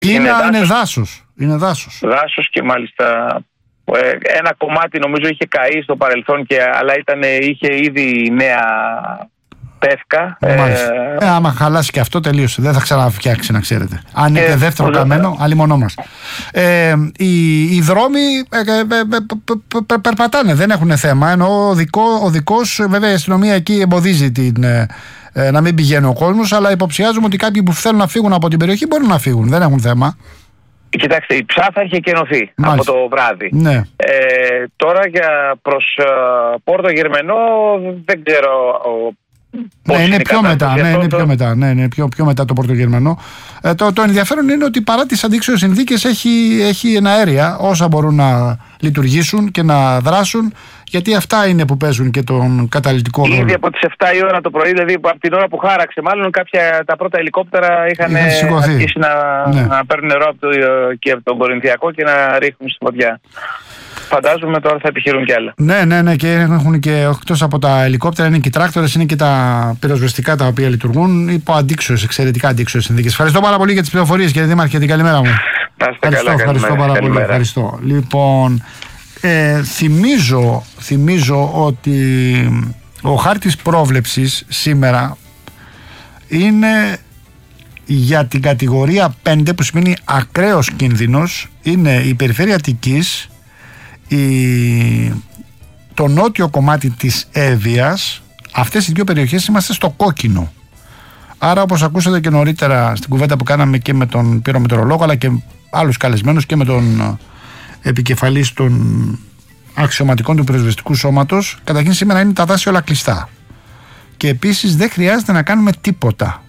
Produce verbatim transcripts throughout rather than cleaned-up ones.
Κλίνα είναι δάσος. Είναι δάσος. Δάσος και μάλιστα ένα κομμάτι νομίζω είχε καεί στο παρελθόν, και, αλλά ήταν, είχε ήδη νέα πεύκα. Ε, ε, άμα χαλάσει και αυτό, τελείωσε. Δεν θα ξαναφτιάξει, να ξέρετε. Αν είναι δεύτερο ε, καμένο, αλλημονόμαστε. Ε, οι, οι δρόμοι ε, ε, ε, ε, περπατάνε, δεν έχουν θέμα. Ενώ ο, δικό, ο δικός, βέβαια η αστυνομία εκεί εμποδίζει την, ε, ε, να μην πηγαίνει ο κόσμος, αλλά υποψιάζουμε ότι κάποιοι που θέλουν να φύγουν από την περιοχή μπορούν να φύγουν. Δεν έχουν θέμα. Κοιτάξτε, η Ψάθα είχε κενωθεί από το βράδυ. Ναι. Ε, τώρα για προς uh, Πόρτο Γερμενό δεν ξέρω. Ναι, είναι, είναι πιο μετά, ναι, είναι το... πιο μετά, ναι, είναι πιο, πιο μετά το Πόρτο Γερμανό. Ε, το, το ενδιαφέρον είναι ότι παρά τις αντίξωες συνθήκες έχει, έχει εναέρια όσα μπορούν να λειτουργήσουν και να δράσουν, γιατί αυτά είναι που παίζουν και τον καταλυτικό ρόλο. Ήδη από τις επτά η ώρα το πρωί, δηλαδή από την ώρα που χάραξε, μάλλον κάποια τα πρώτα ελικόπτερα είχαν αρχίσει να, ναι. να παίρνουν νερό από, το, και από τον Κορινθιακό και να ρίχνουν στη φωτιά. Φαντάζομαι τώρα θα επιχειρούν κι άλλα. Ναι, ναι, ναι, και έχουν και εκτός από τα ελικόπτερα είναι και οι τράκτορες, είναι και τα πυροσβεστικά τα οποία λειτουργούν υπό αντίξωες, εξαιρετικά αντίξωες συνθήκες. Ευχαριστώ πάρα πολύ για τις πληροφορίες, κύριε Δήμαρχε, την καλημέρα μου. Ευχαριστώ, καλά, ευχαριστώ πάρα πολύ. Ευχαριστώ. Λοιπόν, ε, θυμίζω, θυμίζω ότι ο χάρτης πρόβλεψης σήμερα είναι για την κατηγορία πέντε, που σημαίνει ακραίος κίνδυνος. Είναι η περιφέρεια Αττικής, η... το νότιο κομμάτι της Εύβοιας. Αυτές οι δύο περιοχές είμαστε στο κόκκινο. Άρα, όπως ακούσατε και νωρίτερα στην κουβέντα που κάναμε και με τον πυρομετεωρολόγο, αλλά και άλλους καλεσμένους και με τον επικεφαλής των αξιωματικών του πυροσβεστικού σώματος, καταρχήν σήμερα είναι τα δάση όλα κλειστά. Και επίσης δεν χρειάζεται να κάνουμε τίποτα.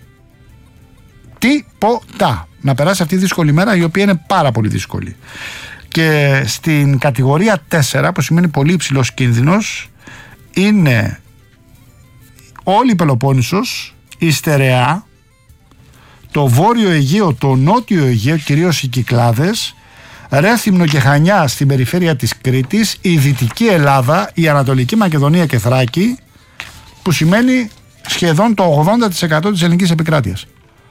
Τίποτα. Να περάσει αυτή η δύσκολη μέρα, η οποία είναι πάρα πολύ δύσκολη. Και στην κατηγορία τέσσερα, που σημαίνει πολύ υψηλός κίνδυνος, είναι όλη η Πελοπόννησος, η Στερεά, το Βόρειο Αιγαίο, το Νότιο Αιγαίο, κυρίως οι Κυκλάδες, Ρέθυμνο και Χανιά στην περιφέρεια της Κρήτης, η Δυτική Ελλάδα, η Ανατολική Μακεδονία και Θράκη, που σημαίνει σχεδόν το ογδόντα τοις εκατό της ελληνικής επικράτειας.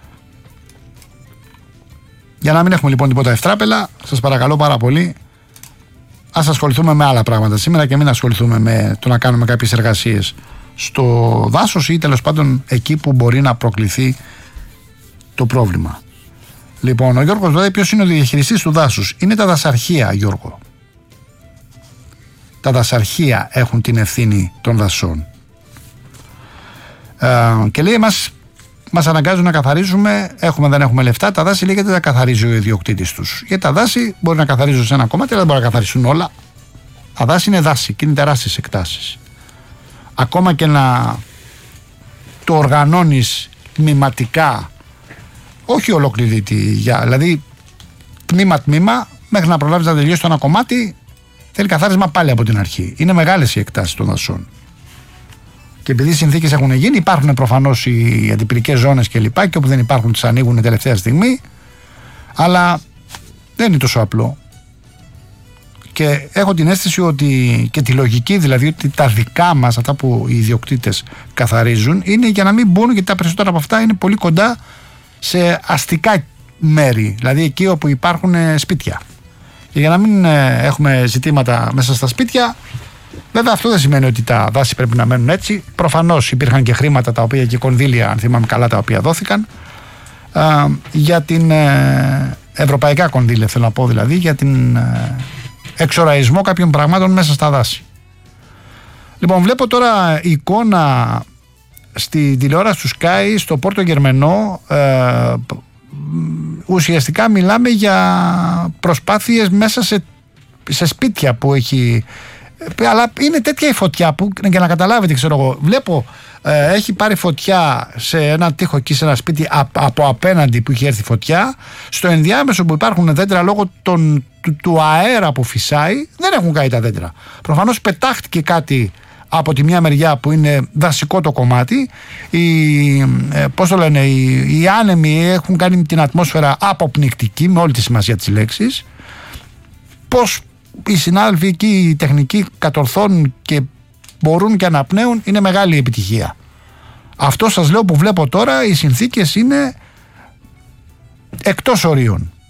Για να μην έχουμε λοιπόν τίποτα ευτράπελα, σας παρακαλώ πάρα πολύ, ας ασχοληθούμε με άλλα πράγματα σήμερα και μην ασχοληθούμε με το να κάνουμε κάποιες εργασίες στο δάσος ή τέλος πάντων εκεί που μπορεί να προκληθεί το πρόβλημα. Λοιπόν, ο Γιώργος λέει ποιος είναι ο διαχειριστής του δάσους. Είναι τα δασαρχεία, Γιώργο. Τα δασαρχεία έχουν την ευθύνη των δασών. Ε, και λέει εμάς μας αναγκάζουν να καθαρίζουμε, έχουμε δεν έχουμε λεφτά, τα δάση λέγεται τα καθαρίζει ο ιδιοκτήτης τους. Γιατί τα δάση μπορεί να καθαρίζουν σε ένα κομμάτι, αλλά δεν μπορεί να καθαρίσουν όλα. Τα δάση είναι δάση και είναι τεράστιες εκτάσεις. Ακόμα και να το οργανώνεις τμηματικά, όχι ολόκληρη τη γιά, δηλαδή τμήμα-τμήμα, μέχρι να προλάβεις να τελειώσει το ένα κομμάτι, θέλει καθάρισμα πάλι από την αρχή. Είναι μεγάλες οι εκτάσεις των δασών. Και επειδή οι συνθήκες έχουν γίνει, υπάρχουν προφανώς οι αντιπυρικές ζώνες και λοιπά, και όπου δεν υπάρχουν τις ανοίγουν τελευταία στιγμή, αλλά δεν είναι τόσο απλό. Και έχω την αίσθηση ότι, και τη λογική δηλαδή, ότι τα δικά μας, αυτά που οι ιδιοκτήτες καθαρίζουν, είναι για να μην μπουν, γιατί τα περισσότερα από αυτά είναι πολύ κοντά σε αστικά μέρη, δηλαδή εκεί όπου υπάρχουν σπίτια. Και για να μην έχουμε ζητήματα μέσα στα σπίτια, βέβαια αυτό δεν σημαίνει ότι τα δάση πρέπει να μένουν έτσι. Προφανώς υπήρχαν και χρήματα τα οποία και κονδύλια, αν θυμάμαι καλά, τα οποία δόθηκαν α, για την ε, ευρωπαϊκά κονδύλια, θέλω να πω δηλαδή, για την ε, εξοραϊσμό κάποιων πραγμάτων μέσα στα δάση. Λοιπόν, βλέπω τώρα εικόνα στη τηλεόραση του Sky στο Πόρτο Γερμενό. Ε, ουσιαστικά μιλάμε για προσπάθειες μέσα σε, σε σπίτια που έχει, αλλά είναι τέτοια η φωτιά που, για να καταλάβετε, ξέρω εγώ, βλέπω ε, έχει πάρει φωτιά σε ένα τοίχο εκεί σε ένα σπίτι α, από απέναντι που είχε έρθει φωτιά. Στο ενδιάμεσο που υπάρχουν δέντρα λόγω των, του, του αέρα που φυσάει, δεν έχουν καεί τα δέντρα. Προφανώς πετάχτηκε κάτι από τη μια μεριά που είναι δασικό το κομμάτι. Οι, ε, πώς το λένε, οι, οι άνεμοι έχουν κάνει την ατμόσφαιρα αποπνικτική με όλη τη σημασία της λέξης. Πώς οι συνάδελφοι εκεί, οι τεχνικοί, κατορθώνουν και μπορούν και αναπνέουν, είναι μεγάλη επιτυχία. Αυτό σας λέω που βλέπω τώρα, οι συνθήκες είναι εκτός ορίων.